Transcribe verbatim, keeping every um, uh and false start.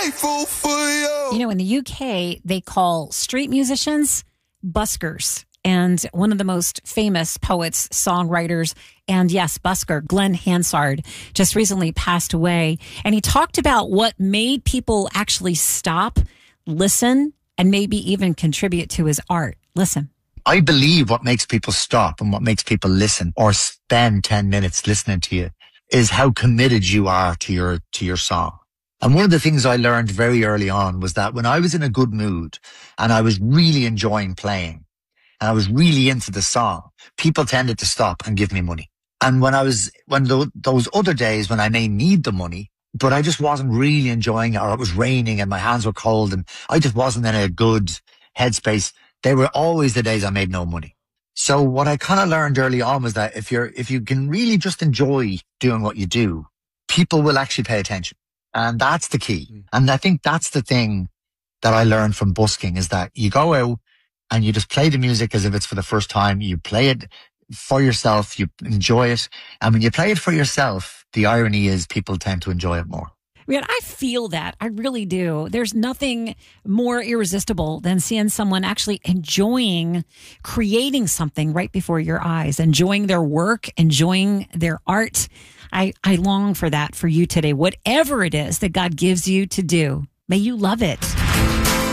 grateful for you. You know, in the U K, they call street musicians buskers. And one of the most famous poets, songwriters, and yes, busker, Glenn Hansard, just recently passed away. And he talked about what made people actually stop, listen, and maybe even contribute to his art. Listen. I believe what makes people stop and what makes people listen or spend ten minutes listening to you is how committed you are to your, to your song. And one of the things I learned very early on was that when I was in a good mood and I was really enjoying playing and I was really into the song, people tended to stop and give me money. And when I was, when the, those other days when I may need the money, but I just wasn't really enjoying it, or it was raining and my hands were cold and I just wasn't in a good headspace, they were always the days I made no money. So what I kind of learned early on was that if you're, if you can really just enjoy doing what you do, people will actually pay attention. And that's the key. And I think that's the thing that I learned from busking is that you go out and you just play the music as if it's for the first time. You play it for yourself. You enjoy it. And when you play it for yourself, the irony is people tend to enjoy it more. I mean, I feel that. I really do. There's nothing more irresistible than seeing someone actually enjoying creating something right before your eyes, enjoying their work, enjoying their art. I, I long for that for you today. Whatever it is that God gives you to do, may you love it.